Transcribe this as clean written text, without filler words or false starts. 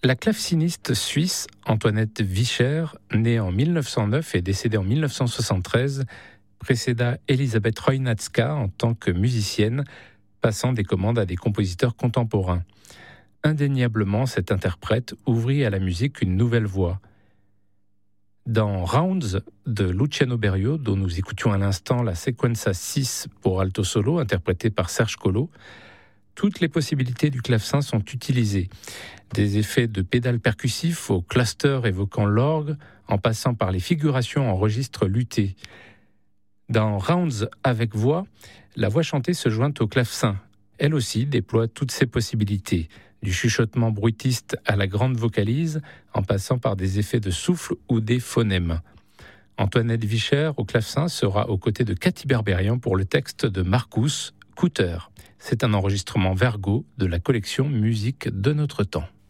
La claveciniste suisse Antoinette Vischer, née en 1909 et décédée en 1973, précéda Elisabeth Chojnacka en tant que musicienne, passant des commandes à des compositeurs contemporains. Indéniablement, cette interprète ouvrit à la musique une nouvelle voie. Dans Rounds de Luciano Berio, dont nous écoutions à l'instant la sequenza 6 pour alto solo, interprétée par Serge Collot, toutes les possibilités du clavecin sont utilisées. Des effets de pédales percussifs au cluster évoquant l'orgue, en passant par les figurations en registre lutté. Dans Rounds avec voix, la voix chantée se joint au clavecin. Elle aussi déploie toutes ses possibilités, du chuchotement bruitiste à la grande vocalise, en passant par des effets de souffle ou des phonèmes. Antoinette Vischer au clavecin sera aux côtés de Cathy Berberian pour le texte de Marcus Kutter. C'est un enregistrement Vergo de la collection Musique de notre temps.